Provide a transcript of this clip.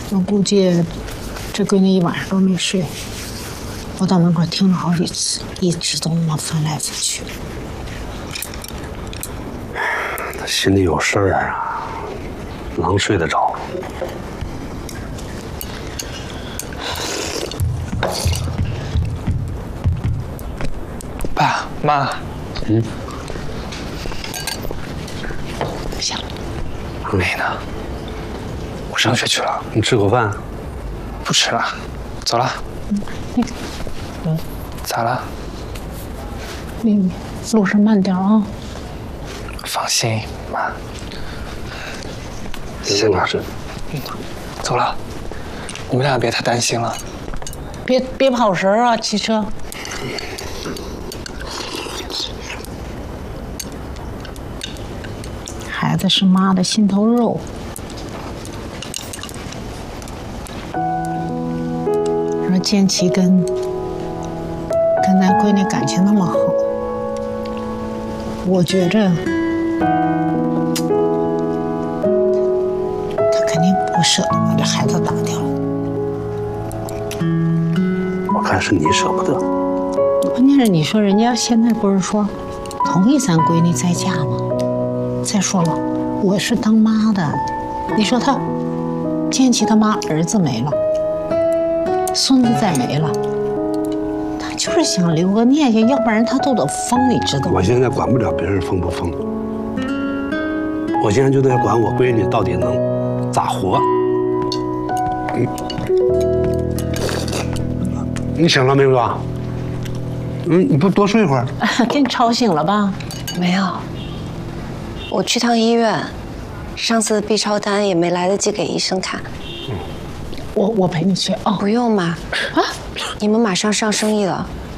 我估计这闺女一晚上都没睡，我到门口听了好几次，一直都那么翻来覆去。 他心里有事儿啊，能睡得着？ 爸妈， 行， 梅呢？我上学去了。 你吃口饭？ 不吃了，走了。 那个， 咋了？ 你路上慢点啊。 放心，妈。 先拿着。 走了，你们俩别太担心了。 别跑神儿啊，骑车。孩子是妈的心头肉。说建奇跟咱闺女感情那么好，我觉着他肯定不舍得把这孩子打掉。 我看是你舍不得。 关键是你说人家现在不是说同意咱闺女再嫁吗？再说了，我是当妈的，你说他建奇他妈儿子没了，孙子再没了，他就是想留个念想，要不然他都得疯，你知道吗？ 我现在管不了别人疯不疯，我现在就得管我闺女到底能咋活。你醒了没有啊？你不多睡会儿？ 给你吵醒了吧？ 没有，我去趟医院，上次的 B 超单也没来得及给医生看。 我陪你去啊。 不用嘛，啊，你们马上上生意了，